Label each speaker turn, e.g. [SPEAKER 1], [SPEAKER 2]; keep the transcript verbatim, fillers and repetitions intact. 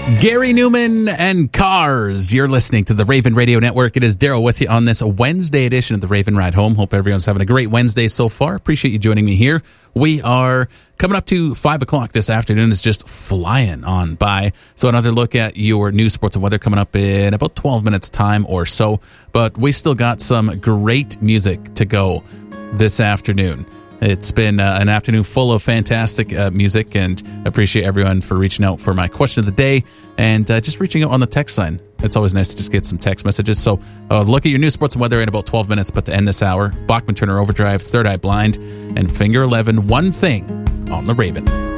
[SPEAKER 1] Gary Newman and Cars. You're listening to the Raven Radio Network. It is Daryl with you on this Wednesday edition of the Raven Ride Home. Hope everyone's having a great Wednesday so far. Appreciate you joining me here. We are coming up to five o'clock this afternoon. It's just flying on by. So another look at your news, sports, and weather coming up in about twelve minutes time or so. But we still got some great music to go this afternoon. It's been uh, an afternoon full of fantastic uh, music, and appreciate everyone for reaching out for my question of the day and uh, just reaching out on the text line. It's always nice to just get some text messages. So uh, look at your news, sports, and weather in about twelve minutes. But to end this hour, Bachman Turner Overdrive, Third Eye Blind, and Finger eleven, One Thing on the Raven.